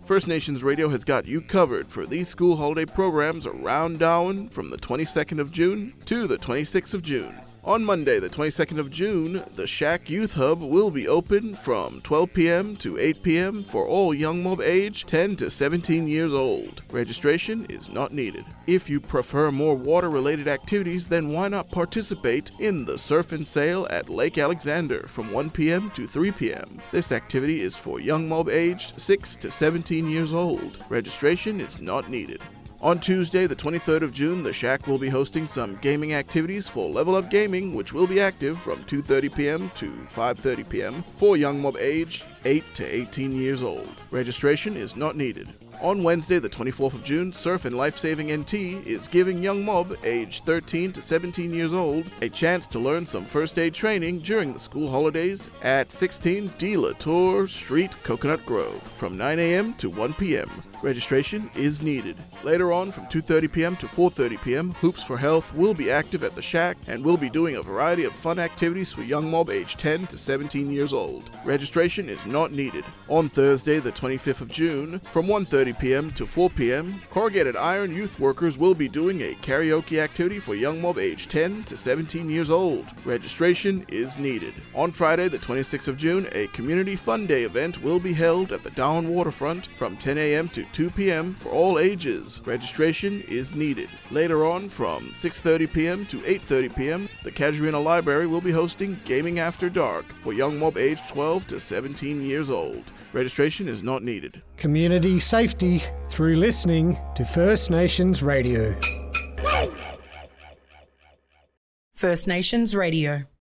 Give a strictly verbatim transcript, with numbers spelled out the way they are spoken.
First Nations Radio has got you covered for these school holiday programs around Darwin from the twenty-second of June to the twenty-sixth of June. On Monday, the twenty-second of June, the Shack Youth Hub will be open from twelve p.m. to eight p.m. for all young mob age ten to seventeen years old. Registration is not needed. If you prefer more water-related activities, then why not participate in the Surf and Sail at Lake Alexander from one p.m. to three p.m. This activity is for young mob aged six to seventeen years old. Registration is not needed. On Tuesday, the twenty-third of June, the Shack will be hosting some gaming activities for Level Up Gaming, which will be active from two thirty p.m. to five thirty p.m. for young mob aged eight to eighteen years old. Registration is not needed. On Wednesday, the twenty-fourth of June, Surf and Lifesaving N T is giving young mob aged thirteen to seventeen years old a chance to learn some first aid training during the school holidays at sixteen De La Tour Street, Coconut Grove, from nine a.m. to one p.m. Registration is needed. Later on, from two thirty p.m. to four thirty p.m., Hoops for Health will be active at the Shack and will be doing a variety of fun activities for young mob aged ten to seventeen years old. Registration is not needed. On Thursday, the twenty-fifth of June, from one thirty p.m. to four p.m., Corrugated Iron youth workers will be doing a karaoke activity for young mob aged ten to seventeen years old. Registration is needed. On Friday, the twenty-sixth of June, a Community Fun Day event will be held at the Darwin Waterfront from ten a.m. to two p.m. for all ages. Registration is needed. Later on, from six thirty p.m. to eight thirty p.m., the Casuarina Library will be hosting Gaming After Dark for young mob aged twelve to seventeen years old. Registration is not needed. Community safety through listening to First Nations Radio. First Nations Radio.